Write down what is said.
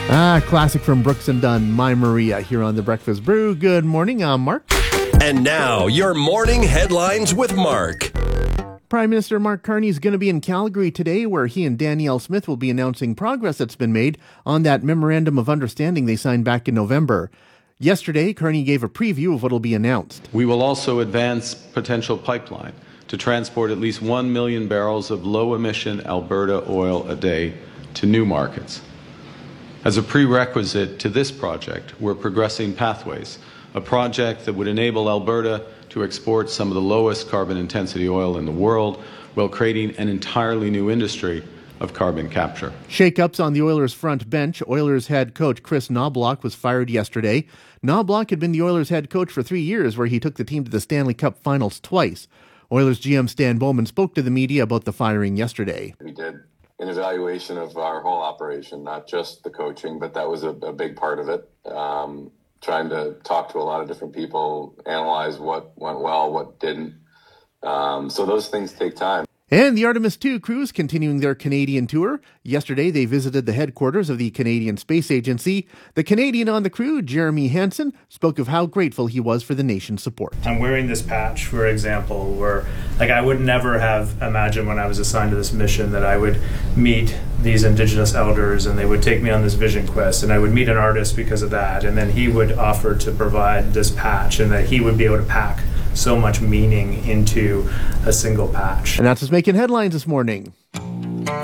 Classic from Brooks and Dunn, My Maria, here on The Breakfast Brew. Good morning, I'm Mark. And now, your morning headlines with Mark. Prime Minister Mark Carney is going to be in Calgary today, where he and Danielle Smith will be announcing progress that's been made on that memorandum of understanding they signed back in November. Yesterday, Carney gave a preview of what will be announced. We will also advance potential pipeline to transport at least 1 million barrels of low-emission Alberta oil a day to new markets. As a prerequisite to this project, we're progressing Pathways, a project that would enable Alberta to export some of the lowest carbon intensity oil in the world while creating an entirely new industry of carbon capture. Shake-ups on the Oilers' front bench. Oilers head coach Chris Knoblauch was fired yesterday. Knoblauch had been the Oilers' head coach for 3 years, where he took the team to the Stanley Cup Finals twice. Oilers GM Stan Bowman spoke to the media about the firing yesterday. We did an evaluation of our whole operation, not just the coaching, but that was a big part of it. Trying to talk to a lot of different people, analyze what went well, what didn't. So those things take time. And the Artemis II crews continuing their Canadian tour. Yesterday, they visited the headquarters of the Canadian Space Agency. The Canadian on the crew, Jeremy Hansen, spoke of how grateful he was for the nation's support. I'm wearing this patch, for example, where I would never have imagined when I was assigned to this mission that I would meet these Indigenous elders and they would take me on this vision quest, and I would meet an artist because of that, and then he would offer to provide this patch and that he would be able to pack so much meaning into a single patch. And that's what's making headlines this morning.